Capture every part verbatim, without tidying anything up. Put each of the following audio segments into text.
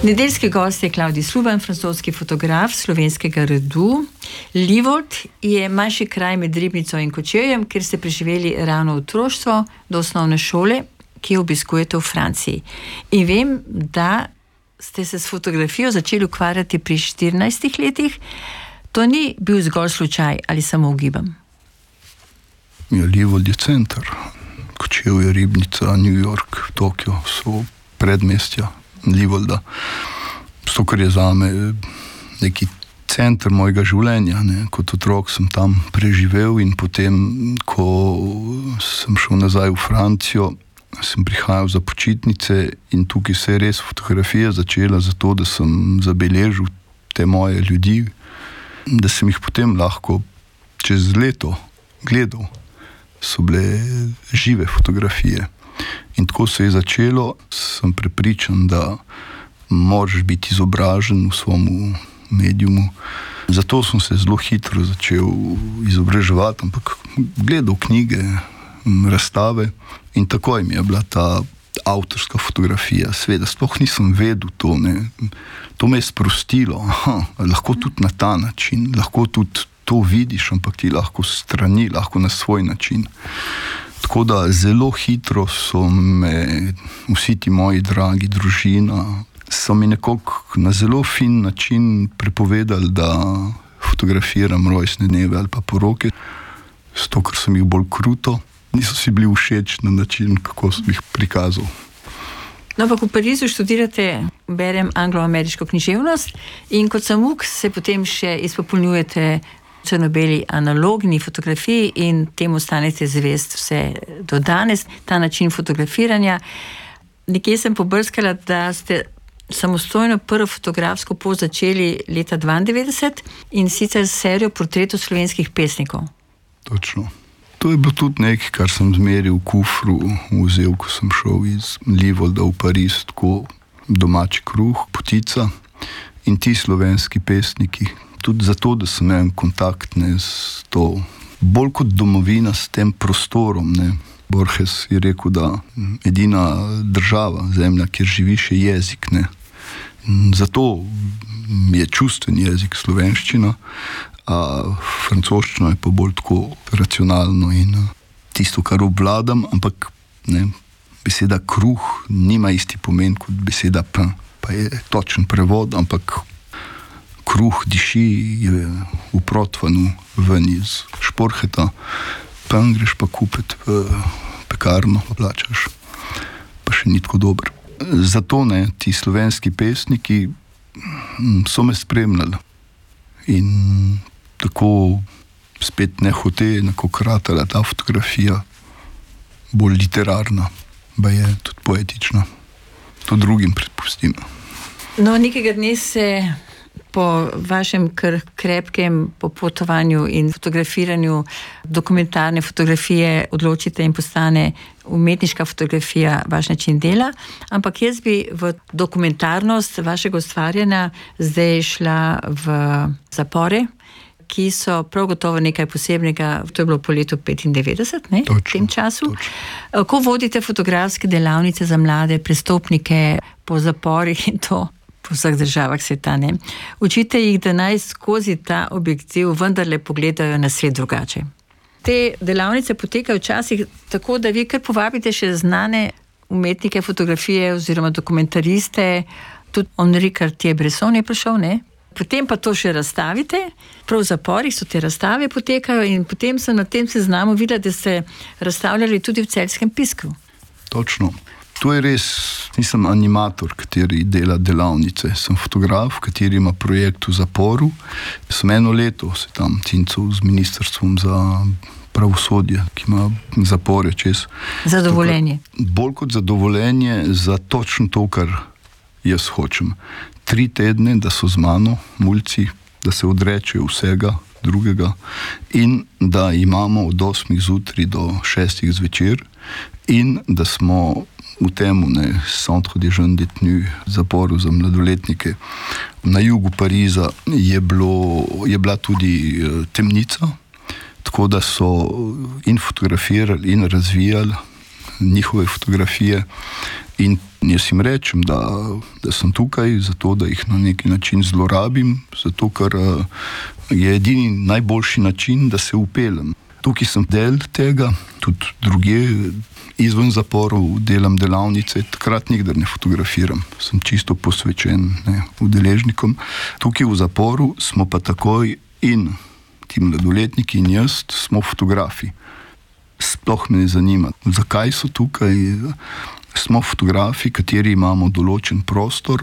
Nedeljski gost je Klavdij Sluban, francoski fotograf slovenskega rodu. Livold je manjši kraj med Ribnico in Kočevjem, kjer ste preživeli ravno otroštvo do osnovne šole, ki jo obiskujete v Franciji. In vem, da ste se s fotografijo začeli ukvarjati pri štirinajstih letih. To ni bil zgolj slučaj, ali samo ugibam? Ja, Livold je center. Kočevje, Ribnica, New York, Tokio so predmestja Livolda. Zato, ker je zame neki center mojega življenja. Ne. Kot otrok sem tam preživel in potem, ko sem šel nazaj v Francijo, sem prihajal za počitnice in tukaj se je res fotografija začela zato, da sem zabeležil te moje ljudi, da sem jih potem lahko čez leto gledal. So bile žive fotografije. In tako se je začelo. Sem prepričan, da moraš biti izobražen v svojem mediumu. Zato sem se zelo hitro začel izobraževati, ampak gledal knjige, razstave in takoj mi je bila ta avtorska fotografija. Sveda, sploh nisem vedel to, ne. To me je sprostilo. Aha, lahko tudi na ta način, lahko tudi to vidiš, ampak ti lahko strani, lahko na svoj način. Tako da zelo hitro so me vsi ti moji dragi, družina, so mi nekako na zelo fin način prepovedali, da fotografiram rojstne dneve ali pa poroke, zato ker sem jih bolj kruto. Niso si bili všeč na način, kako sem jih prikazal. No, ampak v Parizu študirate, berem, anglo-ameriško književnost in kot samouk se potem še izpopolnjujete črno-beli analogni fotografiji in temu stanete zvest vse do danes, ta način fotografiranja. Nekje sem pobrskala, da ste samostojno prvo fotografsko pot začeli leta dvaindevetdeset in sicer serijo portretov slovenskih pesnikov. Točno. To je bilo tudi nekaj, kar sem zmeril v kufru, vzel, ko sem šel iz Livolda v Pariz, tako domači kruh, potica in ti slovenski pesniki. Tudi zato, da sem imel kontakt ne, s to, bolj kot domovina, s tem prostorom. Ne. Borges je rekel, da edina država, zemlja, kjer živiš, je jezik. Ne. Zato je čustven jezik slovenščina, a francoščina je pa bolj tako racionalno in tisto, kar obvladam, ampak ne, beseda kruh nima isti pomen kot beseda pain. Pa je točen prevod, ampak kruh diši je v Protvanu ven iz Šporheta, pain greš pa kupiti v pekarno, plačaš, pa še ni tako dober. Zato ne, ti slovenski pesniki so me spremljali in tako spet nehote nekako ratala ta fotografija bolj literarna, pa je tudi poetična. To drugim predpustim. No, nekega dne se po vašem kar krepkem popotovanju in fotografiranju dokumentarne fotografije odločite in postane umetniška fotografija vaš način dela, ampak jaz bi v dokumentarnost vašega ustvarjanja zdaj šla v zapore, ki so prav gotovo nekaj posebnega, to je bilo po letu petindevetdeset, ne, točno, v tem času. Točno. Ko vodite fotografske delavnice za mlade prestopnike po zaporih in to po vseh državah sveta, ne, učite jih, da naj skozi ta objektiv vendarle pogledajo na svet drugače. Te delavnice potekajo včasih tako, da vi kar povabite še znane umetnike fotografije oziroma dokumentariste, tudi Henri Cartier-Bresson je prišel, ne? Potem pa to še razstavite, prav v zaporih so te razstave potekajo in potem sem na tem seznamu videla, da ste razstavljali tudi v Celjskem Piskru. Točno. To je res, nisem animator, kateri dela delavnice. Sem fotograf, kateri ima projekt v zaporu. Sem eno leto se tam cincal z ministrstvom za pravosodje, ki ima zapore čez. Zadovoljenje. Bolj kot zadovoljenje za točno to, kar jaz hočem. Tri tedne, da so z mano mulci, da se odrečejo vsega drugega in da imamo od osmih zjutraj do šestih zvečer in da smo v temu ne, Centre des jeunes détenus, zaporu za mladoletnike. Na jugu Pariza je, bilo, je bila tudi temnica, tako da so in fotografirali in razvijali njihove fotografije. In jaz jim rečem, da, da sem tukaj zato, da jih na neki način zlorabim, zato ker je edini najboljši način, da se upeljem. Tukaj sem del tega, tudi drugje, izven zaporov delam delavnice, takrat nikdar ne fotografiram, sem čisto posvečen, ne, udeležnikom. Tukaj v zaporu smo pa takoj in ti mladoletniki in jaz smo fotografi. Sploh me ne zanima, zakaj so tukaj. Smo fotografi, kateri imamo določen prostor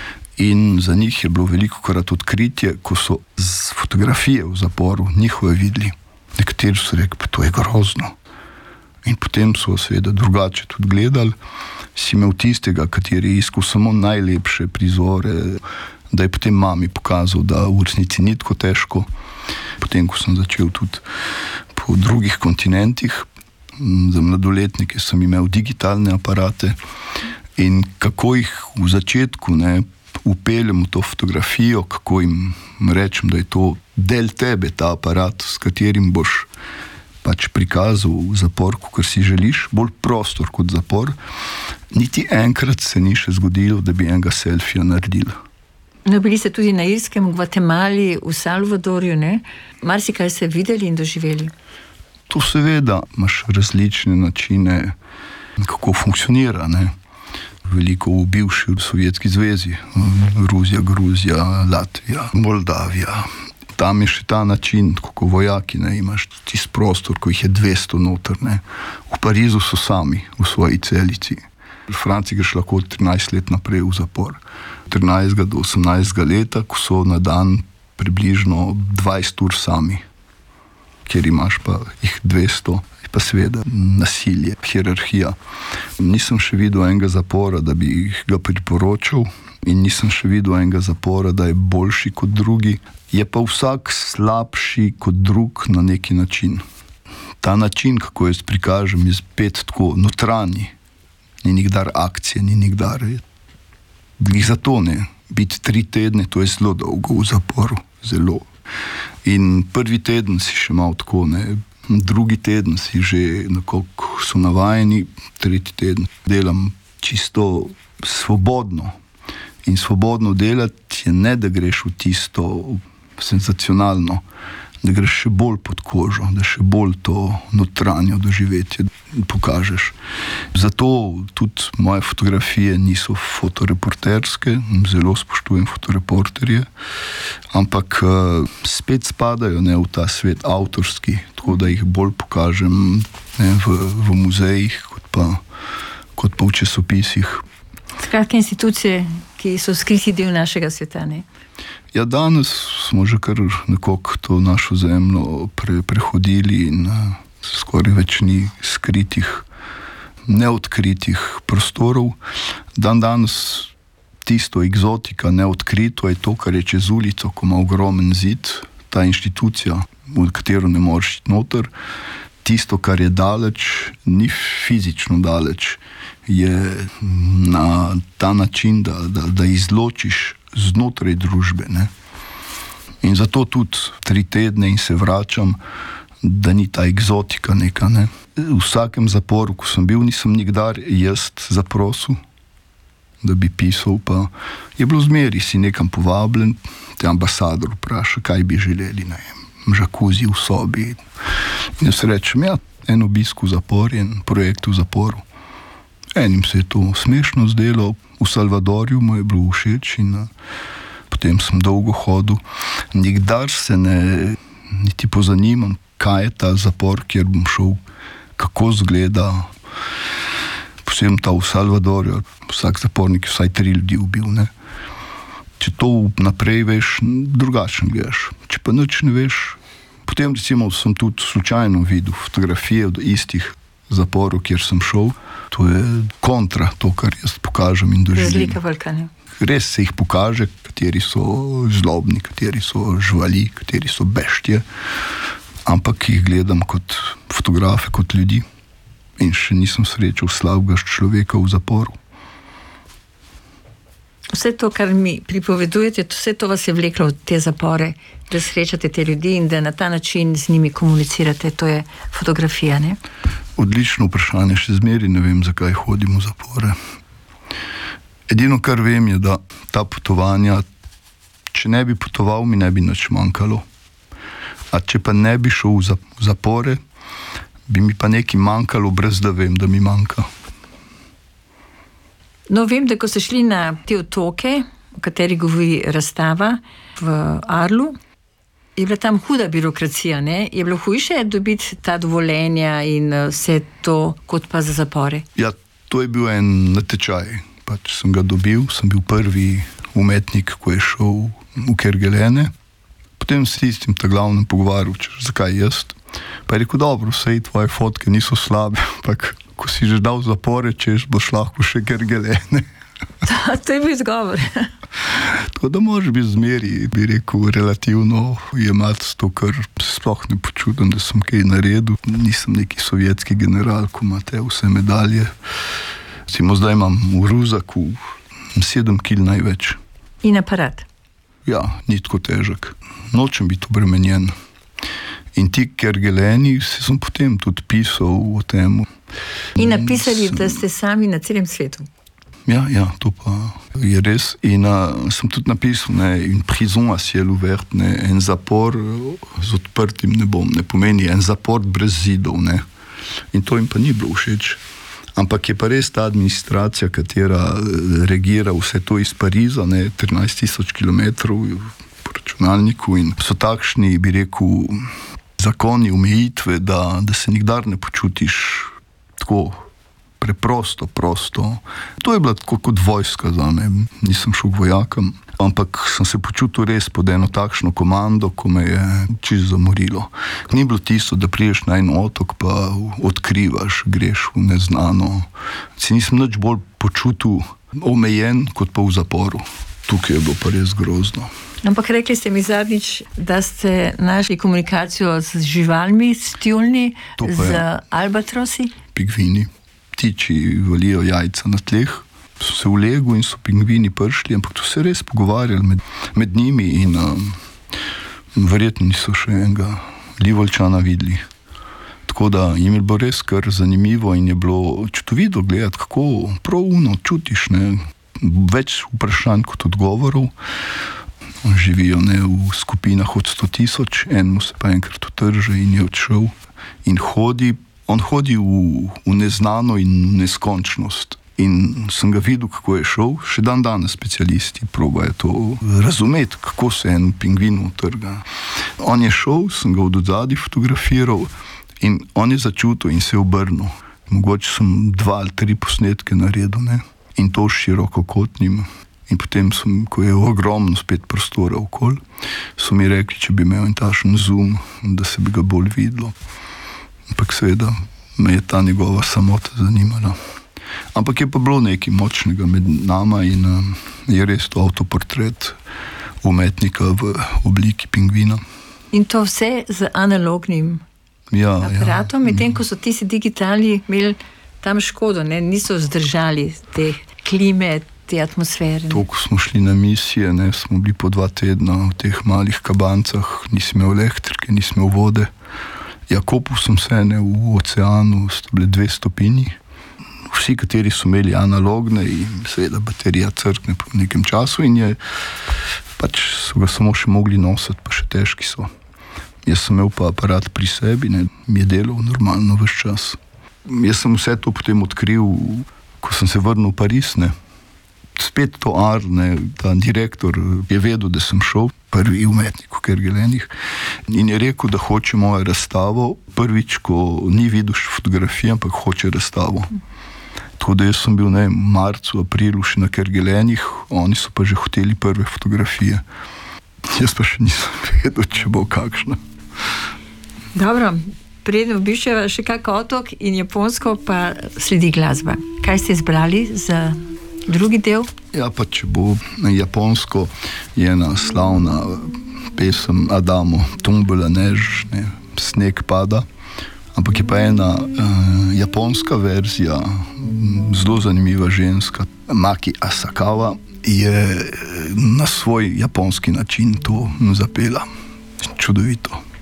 in za njih je bilo veliko krat odkritje, ko so z fotografije v zaporu njihove videli. Nekateri so rekli, pa to je grozno. In potem so seveda drugače tudi gledali. Si imel tistega, kateri je iskal samo najlepše prizore, da je potem mami pokazal, da v resnici ni tako težko. Potem, ko sem začel tudi po drugih kontinentih, za mladoletnike sem imel digitalne aparate in kako jih v začetku ne upeljem v to fotografijo, kako jim rečem, da je to del tebe, ta aparat, s katerim boš pač prikazal zapor, kakor si želiš, bolj prostor kot zapor. Niti enkrat se ni še zgodilo, da bi enega selfija naredil. No, bili ste tudi na Irskem, v Gvatemali, v Salvadorju, ne? Marsikaj ste videli in doživeli. To seveda imaš različne načine, kako funkcionira, ne. Veliko v bivši Sovjetski zvezi, Rusija, Gruzija, Latvija, Moldavija. Tam je še ta način, kako vojaki, ne, imaš tist prostor, ko jih je dvesto noter, ne. V Parizu so sami, v svoji celici. V Franciji greš lahko trinajst let naprej v zapor. trinajstega do osemnajstega leta, ko so na dan približno dvajset ur sami, kjer imaš pa jih dvesto, pa seveda nasilje, hierarhija. Nisem še videl enega zapora, da bi ga priporočal in nisem še videl enega zapora, da je boljši kot drugi. Je pa vsak slabši kot drug na neki način. Ta način, kako jaz prikažem, je spet tako notranji. Ni nikdar akcije, ni nikdar. Glih zato ne. Biti tri tedne, to je zelo dolgo v zaporu. Zelo. In prvi teden si še malo tako, ne, drugi teden si že nekako so navajeni, tretji teden delam čisto svobodno. In svobodno delati je ne, da greš v tisto senzacionalno, da greš še bolj pod kožo, da še bolj to notranjo doživetje pokažeš. Zato tudi moje fotografije niso fotoreporterske, zelo spoštujem fotoreporterje, ampak spet spadajo, ne, v ta svet avtorski, tako da jih bolj pokažem, ne, v, v muzejih, kot pa, kot pa v časopisih. Skratka, institucije, ki so skriti del našega sveta, ne? Ja, danes smo že kar nekako to našo zemljo pre, prehodili in uh, skoraj več ni skritih, neodkritih prostorov. Dan danes tisto egzotika, neodkrito je to, kar je čez ulico, ko ima ogromen zid, ta inštitucija, v katero ne moreš iti noter. Tisto, kar je daleč, ni fizično daleč, je na ta način, da, da, da izločiš znotraj družbe, ne. In zato tudi tri tedne in se vračam, da ni ta egzotika neka, ne. V vsakem zaporu, ko sem bil, nisem nikdar jaz zaprosil, da bi pisal, pa je bilo zmeri, si nekam povabljen, te ambasador vpraša, kaj bi želeli, ne vem, žakuzi v sobi. In jaz rečem, ja, en obisk v zapor, en projekt v zaporu. Enim se je to smešno zdelo, v Salvadorju mu je bilo všeč in potem sem dolgo hodil. Nikdar se ne niti pozanimam, kaj je ta zapor, kjer bom šel, kako zgleda. Posebno ta v Salvadorju, vsak zapornik je vsaj tri ljudi ubil, ne. Če to naprej veš, drugačen gledaš. Če pa nič ne veš, potem recimo sem tudi slučajno videl fotografije od istih zaporov, kjer sem šel. To je kontra to, kar jaz pokažem in doživim. Razlika velika, ne? Res se jih pokaže, kateri so zlobni, kateri so živali, kateri so beštje, ampak jih gledam kot fotografe, kot ljudi. In še nisem srečal slabega človeka v zaporu. Vse to, kar mi pripovedujete, vse to vas je vleklo v te zapore, da srečate te ljudi in da na ta način z njimi komunicirate, to je fotografija, ne? Odlično vprašanje, še zmeraj ne vem, zakaj hodim v zapore. Edino, kar vem, je, da ta potovanja, če ne bi potoval, mi ne bi nič manjkalo. A če pa ne bi šel v zapore, bi mi pa nekaj manjkalo, brez da vem, da mi manjka. No, vem, da ko ste šli na te otoke, o kateri govori razstava v Arlu, je bila tam huda birokracija, ne? Je bilo hujše dobiti ta dovoljenja in vse to, kot pa za zapore? Ja, to je bil en natečaj. Pač sem ga dobil, sem bil prvi umetnik, ko je šel v Kerguelene. Potem s tistim ta glavnem pogovarjal, zakaj jaz. Pa je rekel, dobro, sej tvoje fotke niso slabe, ampak ko si že dal zapore, češ boš lahko še Kerguelene. To je bil izgovor. Tako da može biti zmeri, bi rekel, relativno jemati to, kar sploh ne počutim, da sem kaj naredil. Nisem neki sovjetski general, ko imate vse medalje. Recimo, zdaj imam v ruzaku sedem kil največ. In aparat? Ja, ni tako težek. Nočem biti obremenjen. In ti Kergueleni sem potem tudi pisal o tem. In napisali, sem... da ste sami na celem svetu. Ja, ja, to pa je res. In uh, sem tudi napisal, ne, in prison a ciel ouvert, ne, en zapor z odprtim nebom, ne pomeni en zapor brez zidov, ne. In to jim pa ni bilo všeč. Ampak je pa res ta administracija, katera regira vse to iz Pariza, ne, trinajst tisoč kilometrov po računalniku in so takšni, bi rekel, zakoni, omejitve, da, da se nikdar ne počutiš tako preprosto, prosto. To je bila tako kot vojska zame. Nisem šel k vojakam, ampak sem se počutil res pod eno takšno komando, ko me je čisto zamorilo. Ni bilo tisto, da priješ na en otok, pa odkrivaš, greš v neznano. Si nisem nič bolj počutil omejen, kot pa v zaporu. Tukaj je bilo pa res grozno. Ampak rekli ste mi zadnjič, da ste našli komunikacijo z živalmi, s tjulni, z albatrosi? Pingvini. Ptiči valijo jajca na tleh, so se ulegli in so pingvini prišli, ampak to se res pogovarjali med, med njimi in um, verjetno niso še enega livoljčana videli. Tako da jim je bilo res kar zanimivo in je bilo čudovito gledati, kako pravuno čutiš, ne, več vprašanj kot odgovorov. Živijo, ne, v skupinah od sto tisoč, enemu se pa enkrat utrže in je odšel in hodi. On hodi v, v neznano in v neskončnost. In sem ga videl, kako je šel. Še dan danes specialisti probajo to razumeti, kako se en pingvin utrga. On je šel, sem ga od odzadaj fotografiral in on je začutil in se je obrnil. Mogoče sem dva ali tri posnetke naredil, ne? In to širokokotnim. In potem sem, ko je ogromno spet prostora okoli, so mi rekli, če bi imel en tašen zoom, da se bi ga bolj videlo. Ampak seveda me je ta njegova samota zanimala. Ampak je pa bilo nekaj močnega med nama in um, je res to avtoportret umetnika v obliki pingvina. In to vse z analognim ja, aparatom, ja. Medtem ko so tisti digitalni imeli tam škodo, ne? Niso zdržali te klime, te atmosfere. To, ko smo šli na misije, ne, smo bili po dva tedna v teh malih kabancah, nisem imel elektrike, nisem imel vode. Ja, kopil sem se, ne, v oceanu, sta bile dve stopinji. Vsi, kateri so imeli analogne in seveda baterija crkne po nekem času in je, pač so ga samo še mogli nositi, pa še težki so. Jaz sem imel pa aparat pri sebi, ne, mi je delal normalno ves čas. Jaz sem vse to potem odkril, ko sem se vrnil v Pariz, ne. Spet to Ar, ne, ta direktor je vedel, da sem šel, prvi umetnik v Kerguelenih, in je rekel, da hoče mojo razstavo, prvič, ko ni videl še fotografije, ampak hoče razstavo. Tako da jaz sem bil, ne, v marcu, aprilu še na Kerguelenih, oni so pa že hoteli prve fotografije. Jaz pa še nisem vedel, če bo kakšna. Dobro, preden obiščeva še kak otok in Japonsko, pa sledi glasba. Kaj ste izbrali za drugi del? Ja, pa če bo na Japonsko, je ena slavna pesem Adamo, Tumbula než, ne, sneg pada, ampak je pa ena uh, japonska verzija, zelo zanimiva ženska, Maki Asakawa, je na svoj japonski način to zapela. Čudovito.